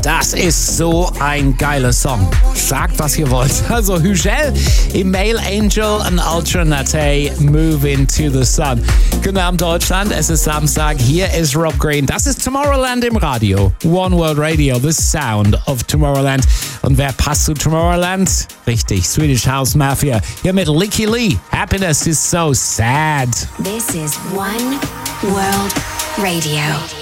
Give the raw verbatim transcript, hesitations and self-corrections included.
Das ist so ein geiler Song. Sagt, was ihr wollt. Also Hügel im Male Angel and Ultra Nate, Move Into the Sun. Guten Abend Deutschland, es ist Samstag. Hier ist Rob Green. Das ist Tomorrowland im Radio. One World Radio, the sound of Tomorrowland. Und wer passt zu Tomorrowland? Richtig, Swedish House Mafia. Hier mit Licky Lee. Happiness is so sad. This is One World Radio.